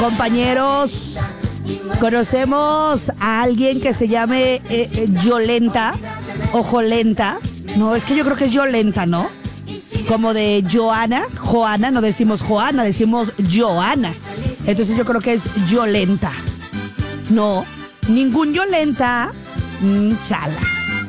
Compañeros, conocemos a alguien que se llame Yolenta o Jolenta. No, es que yo creo que es Yolenta, ¿no? Como de Joana, no decimos Joana, decimos Joana. Entonces yo creo que es Yolenta. No, ningún Yolenta. Chala.